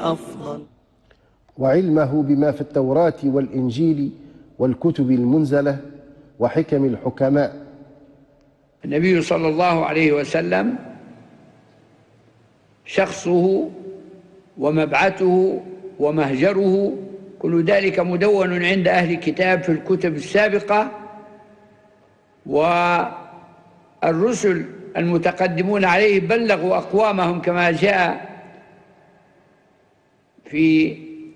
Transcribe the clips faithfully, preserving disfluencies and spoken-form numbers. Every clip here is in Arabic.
أفضل. وعلمه بما في التوراة والإنجيل والكتب المنزلة وحكم الحكماء. النبي صلى الله عليه وسلم شخصه ومبعثه ومهجره كل ذلك مدون عند أهل الكتاب في الكتب السابقة، والرسل المتقدمون عليه بلغوا أقوامهم كما جاء في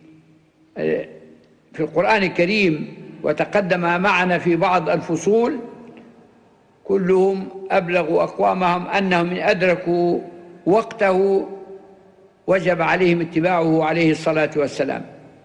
في القرآن الكريم وتقدم معنا في بعض الفصول. كلهم أبلغوا أقوامهم أنهم إن أدركوا وقته وجب عليهم اتباعه عليه الصلاة والسلام،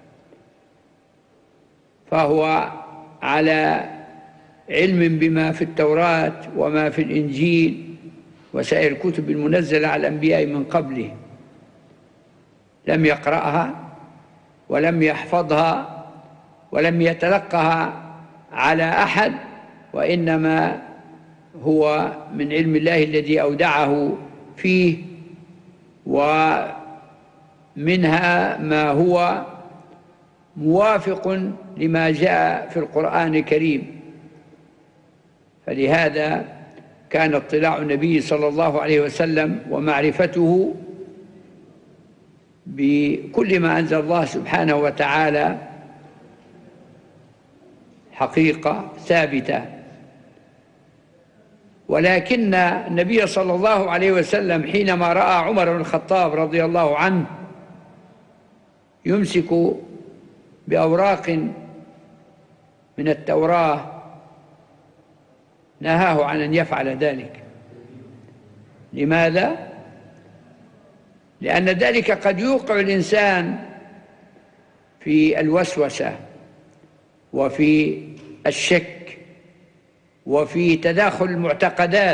فهو على علم بما في التوراة وما في الإنجيل وسائر الكتب المنزلة على الأنبياء من قبله. لم يقرأها ولم يحفظها ولم يتلقها على أحد، وإنما هو من علم الله الذي أودعه فيه، ومنها ما هو موافق لما جاء في القرآن الكريم. فلهذا كان اطلاع النبي صلى الله عليه وسلم ومعرفته بكل ما أنزل الله سبحانه وتعالى حقيقة ثابتة. ولكن النبي صلى الله عليه وسلم حينما رأى عمر بن الخطاب رضي الله عنه يمسك بأوراق من التوراة نهاه عن أن يفعل ذلك. لماذا؟ لأن ذلك قد يوقع الإنسان في الوسوسة وفي الشك وفي تداخل المعتقدات.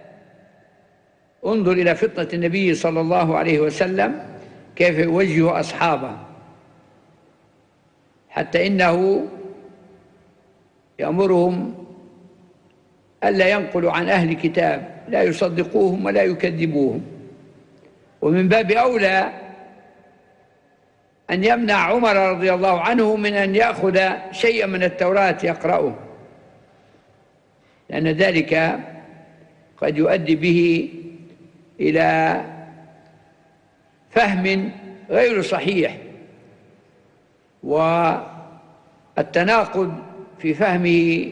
انظر إلى فطنة النبي صلى الله عليه وسلم كيف يوجه أصحابه، حتى إنه يأمرهم ألا ينقلوا عن أهل كتاب، لا يصدقوهم ولا يكذبوهم. ومن باب أولى أن يمنع عمر رضي الله عنه من أن يأخذ شيئا من التوراة يقرأه، لأن ذلك قد يؤدي به إلى فهم غير صحيح والتناقض في فهمه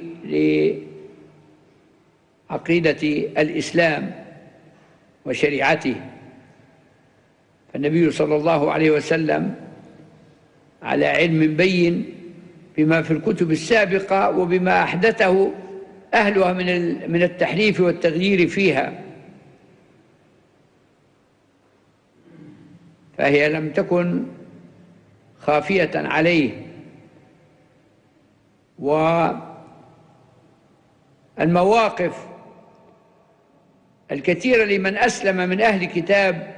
لعقيدة الإسلام وشريعته. فالنبي صلى الله عليه وسلم على علم بين بما في الكتب السابقة وبما أحدثه أهلها من من التحريف والتغيير فيها، فهي لم تكن خافية عليه. والمواقف الكثيرة لمن أسلم من أهل كتاب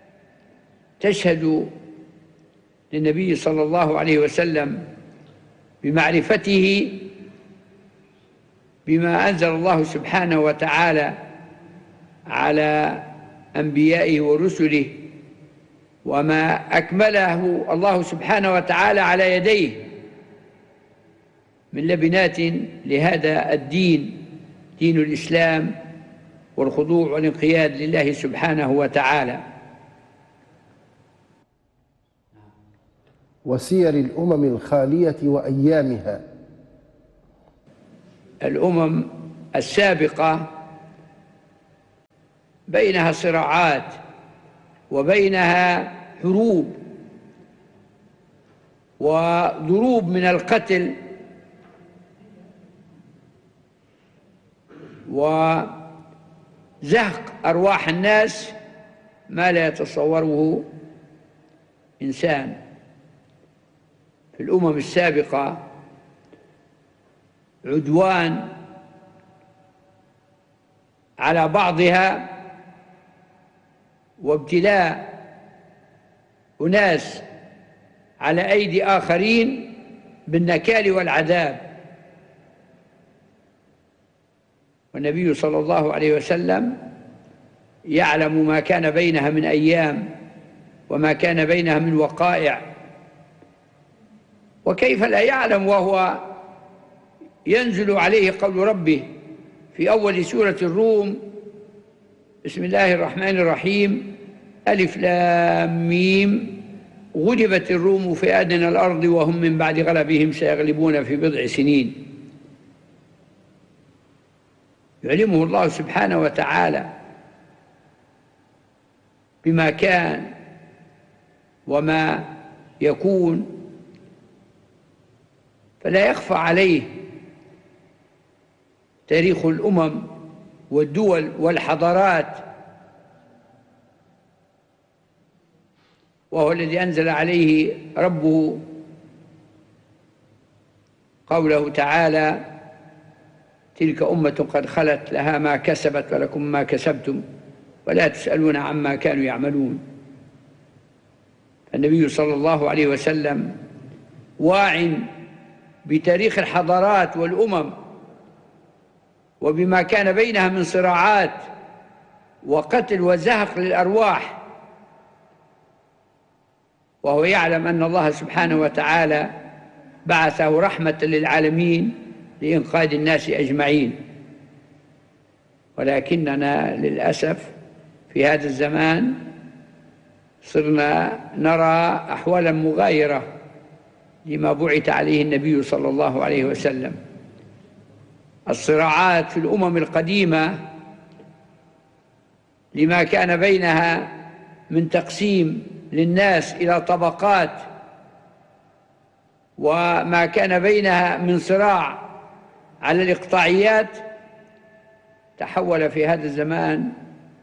تشهد للنبي صلى الله عليه وسلم بمعرفته بما أنزل الله سبحانه وتعالى على أنبيائه ورسله، وما أكمله الله سبحانه وتعالى على يديه من لبنات لهذا الدين، دين الإسلام والخضوع والانقياد لله سبحانه وتعالى. وسير الأمم الخالية وأيامها. الأمم السابقة بينها صراعات وبينها حروب وضروب من القتل وزهق أرواح الناس ما لا يتصوره إنسان. في الأمم السابقة عدوان على بعضها وابتلاء أناس على أيدي آخرين بالنكال والعذاب. والنبي صلى الله عليه وسلم يعلم ما كان بينها من أيام وما كان بينها من وقائع. وكيف لا يعلم وهو ينزل عليه قول ربه في أول سورة الروم: بسم الله الرحمن الرحيم، ألف لام ميم، غلبت الروم في أدنى الأرض وهم من بعد غلبهم سيغلبون في بضع سنين. يعلمه الله سبحانه وتعالى بما كان وما يكون، فلا يخفى عليه تاريخ الأمم والدول والحضارات، وهو الذي أنزل عليه ربه قوله تعالى: تلك أمة قد خلت لها ما كسبت ولكم ما كسبتم ولا تسألون عما كانوا يعملون. النبي صلى الله عليه وسلم واع بتاريخ الحضارات والأمم وبما كان بينها من صراعات وقتل وزهق للأرواح، وهو يعلم أن الله سبحانه وتعالى بعثه رحمة للعالمين لإنقاذ الناس أجمعين. ولكننا للأسف في هذا الزمان صرنا نرى أحوالا مغايرة لما بعث عليه النبي صلى الله عليه وسلم. الصراعات في الأمم القديمة لما كان بينها من تقسيم للناس إلى طبقات، وما كان بينها من صراع على الإقطاعيات، تحول في هذا الزمان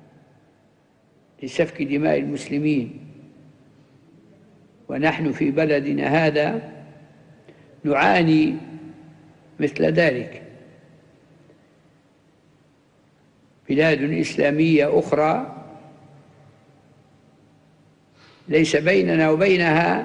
لسفك دماء المسلمين. ونحن في بلدنا هذا نعاني مثل ذلك. بلاد إسلامية أخرى ليس بيننا وبينها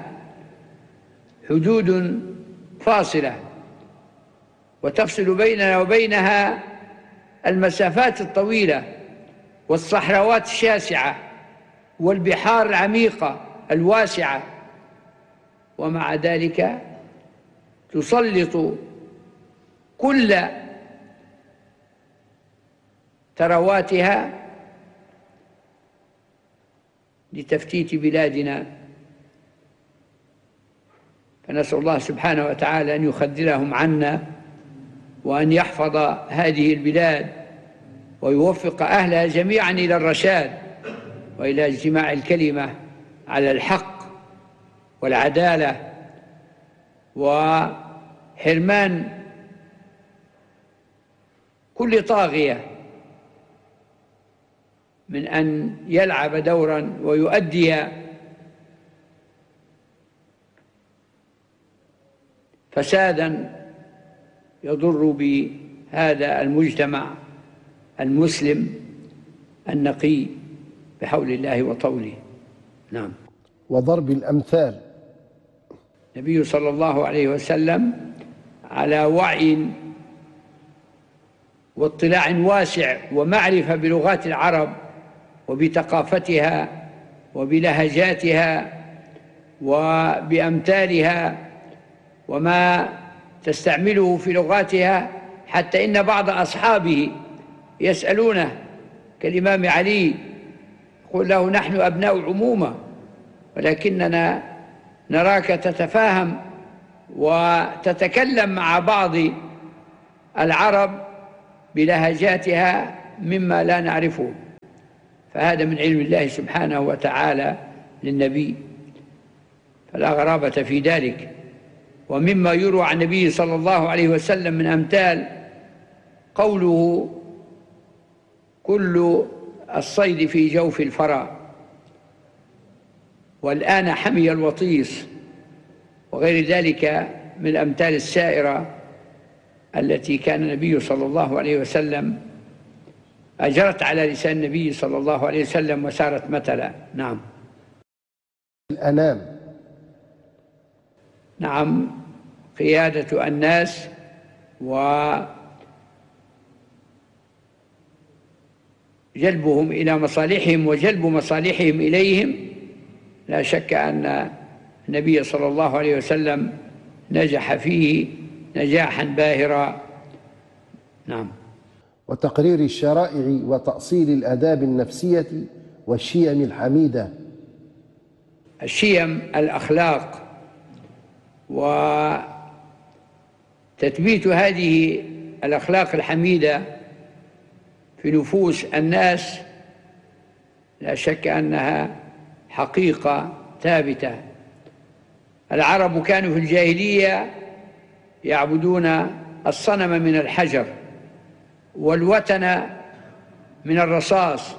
حدود فاصلة، وتفصل بيننا وبينها المسافات الطويلة والصحراوات الشاسعة والبحار العميقة الواسعة، ومع ذلك تسلط كل ثرواتها لتفتيت بلادنا. فنسأل الله سبحانه وتعالى أن يخذلهم عنا، وأن يحفظ هذه البلاد، ويوفق أهلها جميعا إلى الرشاد وإلى اجتماع الكلمة على الحق والعدالة، وحرمان كل طاغية من أن يلعب دورا ويؤدي فسادا يضر بهذا المجتمع المسلم النقي بحول الله وطوله. نعم. وضرب الأمثال. النبي صلى الله عليه وسلم على وعي واطلاع واسع ومعرفة بلغات العرب وبثقافتها وبلهجاتها وبأمثالها وما تستعمله في لغاتها، حتى إن بعض أصحابه يسألونه كالإمام علي، يقول له: نحن أبناء عمومة، ولكننا نراك تتفاهم وتتكلم مع بعض العرب بلهجاتها مما لا نعرفه. فهذا من علم الله سبحانه وتعالى للنبي، فلا غرابة في ذلك. ومما يروى عن النبي صلى الله عليه وسلم من أمثال قوله: كل الصيد في جوف الفرا، والآن حمي الوطيس، وغير ذلك من الأمثال السائرة التي كان النبي صلى الله عليه وسلم أجرت على لسان النبي صلى الله عليه وسلم وسارت مثلا. نعم. الأنام. نعم، قيادة الناس وجلبهم إلى مصالحهم وجلب مصالحهم إليهم لا شك أن النبي صلى الله عليه وسلم نجح فيه نجاحا باهرا. نعم. وتقرير الشرائع وتأصيل الآداب النفسية والشيم الحميدة. الشيم الأخلاق وتثبيت هذه الأخلاق الحميدة في نفوس الناس لا شك أنها حقيقة ثابتة. العرب كانوا في الجاهلية يعبدون الصنم من الحجر والوتن من الرصاص،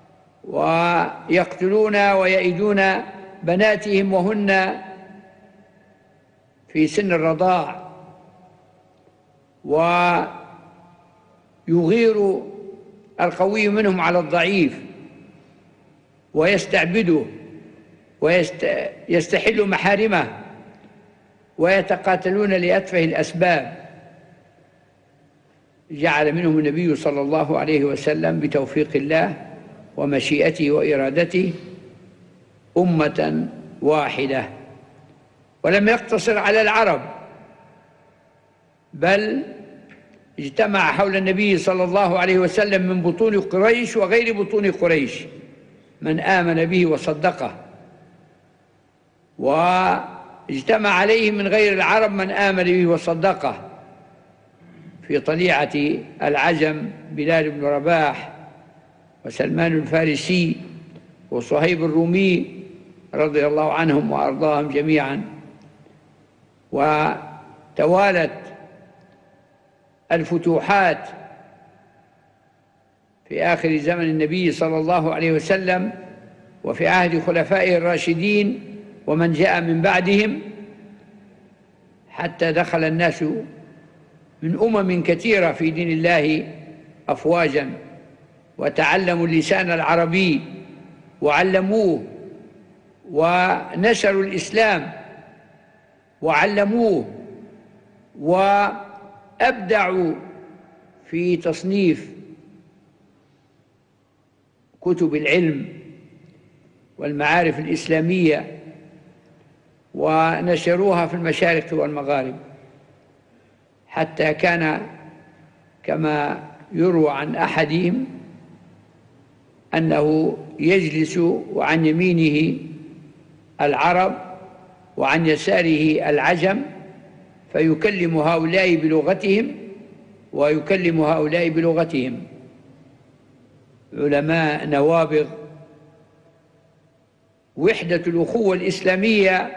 ويقتلون ويئدون بناتهم وهن في سن الرضاع، ويغير القوي منهم على الضعيف ويستعبده ويستحل محارمه، ويتقاتلون لأتفه الأسباب. جعل منهم النبي صلى الله عليه وسلم بتوفيق الله ومشيئته وإرادته أمة واحدة، ولم يقتصر على العرب، بل اجتمع حول النبي صلى الله عليه وسلم من بطون قريش وغير بطون قريش من آمن به وصدقه، واجتمع عليه من غير العرب من آمن به وصدقه. في طليعة العجم بلال بن رباح وسلمان الفارسي وصهيب الرومي رضي الله عنهم وأرضاهم جميعا. وتوالت الفتوحات في آخر زمن النبي صلى الله عليه وسلم وفي عهد خلفائه الراشدين ومن جاء من بعدهم، حتى دخل الناس من أمم كثيرة في دين الله أفواجا، وتعلموا اللسان العربي وعلموه، ونشروا الإسلام وعلموه، وأبدعوا في تصنيف كتب العلم والمعارف الإسلامية، ونشروها في المشارق والمغارب، حتى كان كما يروى عن أحدهم أنه يجلس وعن يمينه العرب وعن يساره العجم، فيكلم هؤلاء بلغتهم ويكلم هؤلاء بلغتهم. علماء نوابغ. وحدة الأخوة الإسلامية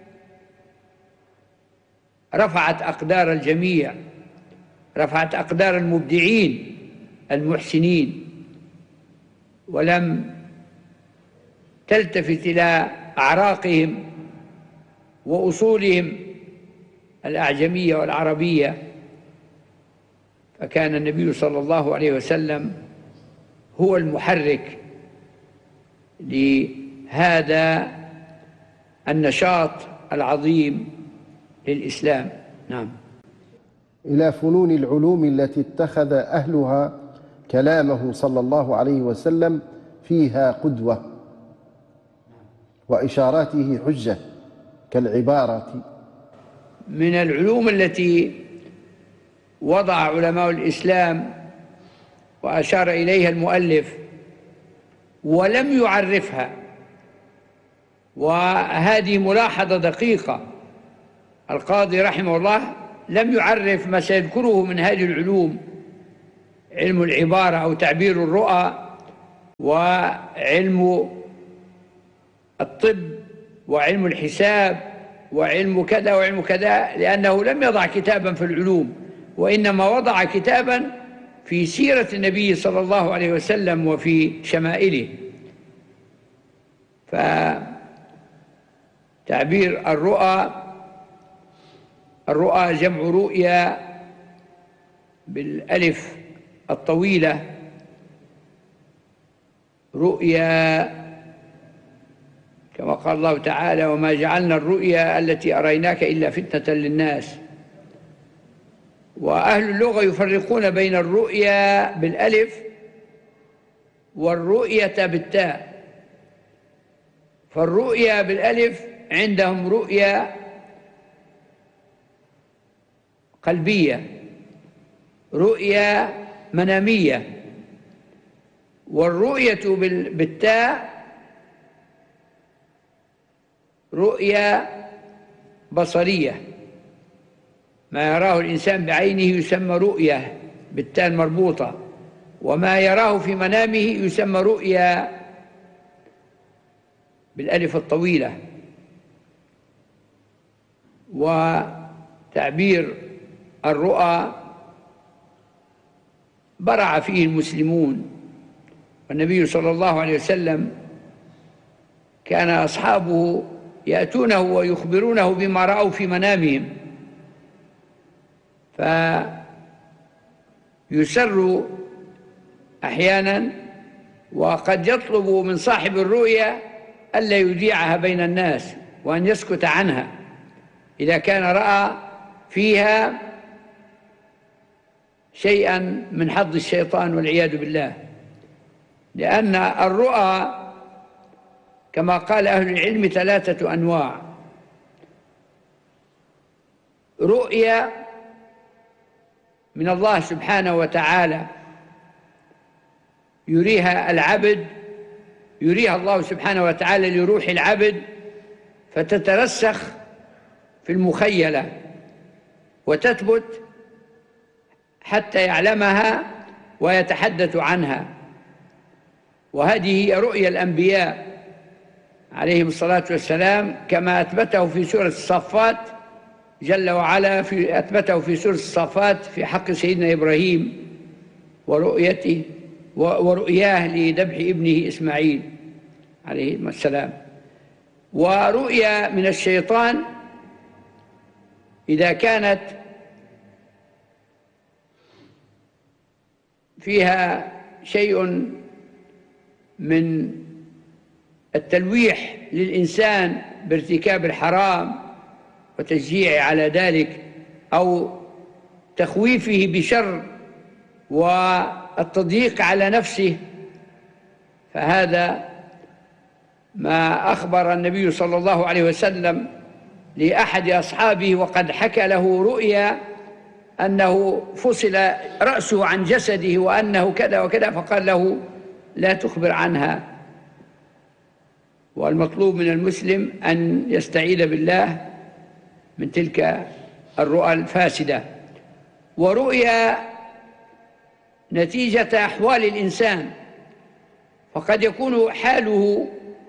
رفعت أقدار الجميع، رفعت أقدار المبدعين المحسنين، ولم تلتفت إلى أعراقهم وأصولهم الأعجمية والعربية. فكان النبي صلى الله عليه وسلم هو المحرك لهذا النشاط العظيم للإسلام. نعم. إلى فنون العلوم التي اتخذ أهلها كلامه صلى الله عليه وسلم فيها قدوة وإشاراته حجة، كالعبارة. من العلوم التي وضع علماء الإسلام وأشار إليها المؤلف ولم يعرفها، وهذه ملاحظة دقيقة، القاضي رحمه الله لم يعرف ما سيذكره من هذه العلوم: علم العبارة أو تعبير الرؤى، وعلم الطب، وعلم الحساب، وعلم كذا وعلم كذا، لأنه لم يضع كتابا في العلوم، وإنما وضع كتابا في سيرة النبي صلى الله عليه وسلم وفي شمائله. فتعبير الرؤى، الرؤى جمع رؤيا بالألف الطويلة، رؤيا كما قال الله تعالى: وما جعلنا الرؤيا التي أريناك إلا فتنة للناس. وأهل اللغة يفرقون بين الرؤيا بالألف والرؤية بالتاء، فالرؤيا بالألف عندهم رؤيا قلبية، رؤيا منامية، والرؤية بالتاء رؤيا بصرية، ما يراه الإنسان بعينه يسمى رؤية بالتاء المربوطة، وما يراه في منامه يسمى رؤيا بالألف الطويلة. وتعبير الرؤى برع فيه المسلمون، والنبي صلى الله عليه وسلم كان أصحابه يأتونه ويخبرونه بما رأوا في منامهم، فيسر أحيانا، وقد يطلب من صاحب الرؤيا ألا يذيعها بين الناس وأن يسكت عنها إذا كان رأى فيها شيئا من حظ الشيطان والعياذ بالله، لأن الرؤى كما قال أهل العلم ثلاثة أنواع: رؤيا من الله سبحانه وتعالى يريها العبد، يريها الله سبحانه وتعالى لروح العبد فتترسخ في المخيلة وتثبت حتى يعلمها ويتحدث عنها، وهذه هي رؤيا الأنبياء عليهم الصلاة والسلام، كما أثبته في سورة الصافات جل وعلا، في أثبته في سورة الصافات في حق سيدنا إبراهيم ورؤيته ورؤياه لذبح ابنه إسماعيل عليه السلام. ورؤيا من الشيطان إذا كانت فيها شيء من التلويح للإنسان بارتكاب الحرام وتشجيعه على ذلك، أو تخويفه بشر والتضييق على نفسه، فهذا ما أخبر النبي صلى الله عليه وسلم لأحد أصحابه وقد حكى له رؤيا أنه فصل رأسه عن جسده وأنه كذا وكذا، فقال له لا تخبر عنها. والمطلوب من المسلم أن يستعيذ بالله من تلك الرؤى الفاسدة. ورؤيا نتيجة أحوال الإنسان، فقد يكون حاله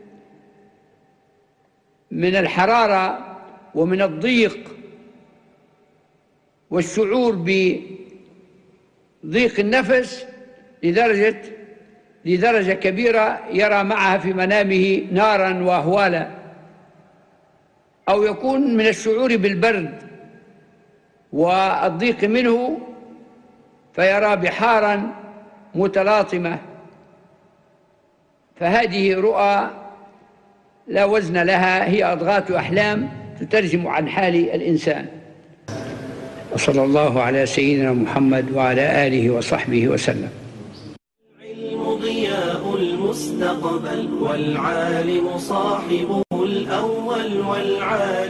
من الحرارة ومن الضيق والشعور بضيق النفس لدرجة لدرجة كبيرة يرى معها في منامه نارا وأهوالا، أو يكون من الشعور بالبرد والضيق منه فيرى بحارا متلاطمة، فهذه رؤى لا وزن لها، هي أضغاث أحلام تترجم عن حال الإنسان. وصلى الله على سيدنا محمد وعلى آله وصحبه وسلم. العلم ضياء المستقبل، والعالم صاحبه الأول والعالم